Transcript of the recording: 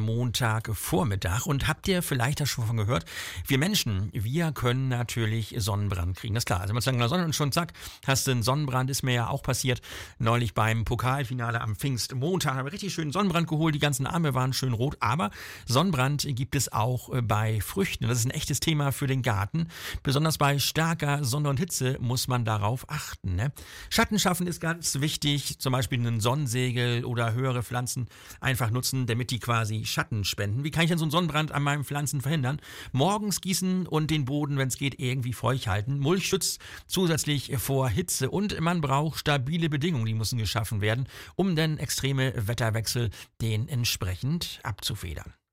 Montagvormittag. Und habt ihr vielleicht das schon von gehört? Wir Menschen, wir können natürlich Sonnenbrand kriegen. Das ist klar. Also man sagt in der Sonne und schon zack, hast du einen Sonnenbrand. Ist mir ja auch passiert. Neulich beim Pokalfinale am Pfingstmontag habe ich richtig schön Sonnenbrand geholt. Die ganzen Arme waren schön rot. Aber Sonnenbrand gibt es auch bei Früchten. Das ist ein echtes Thema für den Garten. Besonders bei starker Sonne und Hitze muss man darauf achten. Ne? Schatten schaffen ist ganz wichtig. Zum Beispiel einen Sonnensegel oder höhere Pflanzen einfach nutzen, damit die quasi Schatten spenden. Wie kann ich denn so einen Sonnenbrand an meinen Pflanzen verhindern? Morgens gießen und den Boden, wenn es geht, irgendwie feucht halten. Mulch schützt zusätzlich vor Hitze und man braucht stabile Bedingungen, die müssen geschaffen werden, um den extreme Wetterwechsel den entsprechend abzufedern.